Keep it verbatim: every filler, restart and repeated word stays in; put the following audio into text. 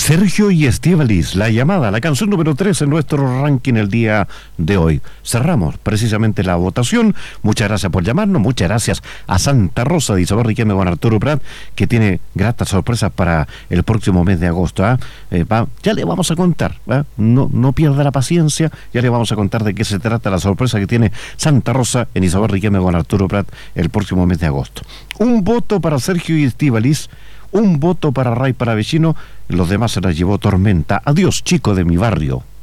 Sergio y Estíbaliz, la llamada, la canción número tres en nuestro ranking el día de hoy. Cerramos precisamente la votación. Muchas gracias por llamarnos, muchas gracias a Santa Rosa de Isabel Riquelme con Arturo Prat, que tiene gratas sorpresas para el próximo mes de agosto. ¿eh? Eh, va, ya le vamos a contar, ¿eh? no, no pierda la paciencia, ya le vamos a contar de qué se trata la sorpresa que tiene Santa Rosa en Isabel Riquelme con Arturo Prat el próximo mes de agosto. Un voto para Sergio y Estíbaliz. Un voto para Ray Paravecino, los demás se las llevó Tormenta. Adiós, chico de mi barrio.